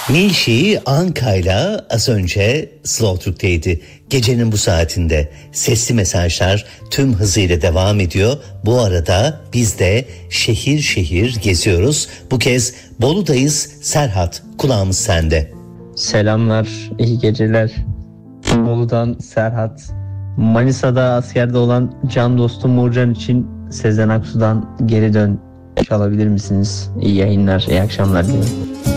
Nilşi Anka'yla az önce Slow Türk'teydi. Gecenin bu saatinde sesli mesajlar tüm hızıyla devam ediyor. Bu arada biz de şehir şehir geziyoruz. Bu kez Bolu'dayız. Serhat, kulağımız sende. Selamlar, iyi geceler. Bolu'dan Serhat. Manisa'da askerde olan can dostum Uğurcan için Sezen Aksu'dan Geri Dön çalabilir misiniz? İyi yayınlar, iyi akşamlar dilerim.